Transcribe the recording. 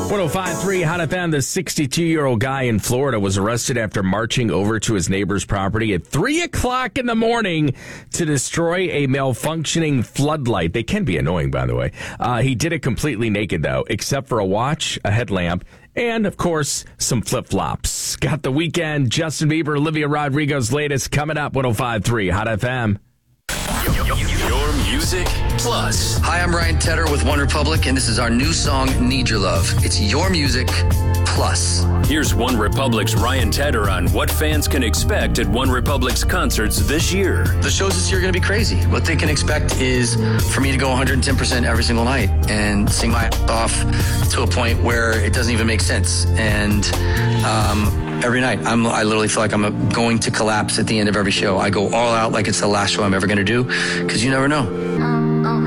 105.3 Hot FM. The 62-year-old guy in Florida was arrested after marching over to his neighbor's property at 3 o'clock in the morning to destroy a malfunctioning floodlight. They can be annoying, by the way. He did it completely naked, though, except for a watch, a headlamp, and, of course, some flip-flops. Got the weekend. Justin Bieber, Olivia Rodrigo's latest coming up. 105.3 Hot FM. Your Music Plus. Hi, I'm Ryan Tedder with One Republic, and this is our new song, Need Your Love. It's Your Music Plus. Here's One Republic's Ryan Tedder on what fans can expect at One Republic's concerts this year. The shows this year are going to be crazy. What they can expect is for me to go 110% every single night and sing my off to a point where it doesn't even make sense. And every night, I literally feel like I'm going to collapse at the end of every show. I go all out like it's the last show I'm ever going to do, because you never know.